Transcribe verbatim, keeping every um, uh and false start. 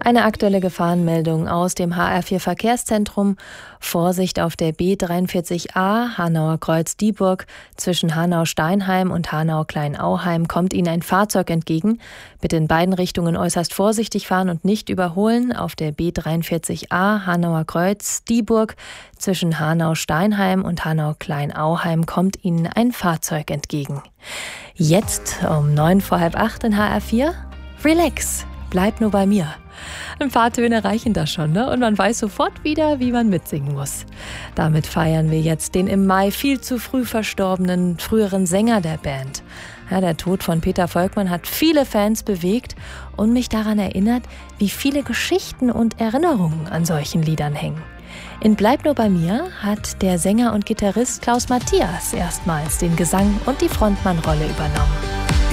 Eine aktuelle Gefahrenmeldung aus dem H R vier Verkehrszentrum. Vorsicht auf der B dreiundvierzig A, Hanauer Kreuz-Dieburg. Zwischen Hanau-Steinheim und Hanau-Kleinauheim kommt Ihnen ein Fahrzeug entgegen. Bitte in beiden Richtungen äußerst vorsichtig fahren und nicht überholen. Auf der B dreiundvierzig A, Hanauer Kreuz-Dieburg. Zwischen Hanau-Steinheim und Hanau-Kleinauheim kommt Ihnen ein Fahrzeug entgegen. Jetzt um neun vor halb acht in H R vier. Relax, bleib nur bei mir. Ein paar Töne reichen da schon, ne? Und man weiß sofort wieder, wie man mitsingen muss. Damit feiern wir jetzt den im Mai viel zu früh verstorbenen früheren Sänger der Band. Ja, der Tod von Peter Volkmann hat viele Fans bewegt und mich daran erinnert, wie viele Geschichten und Erinnerungen an solchen Liedern hängen. In Bleib nur bei mir hat der Sänger und Gitarrist Klaus Matthias erstmals den Gesang und die Frontmannrolle übernommen.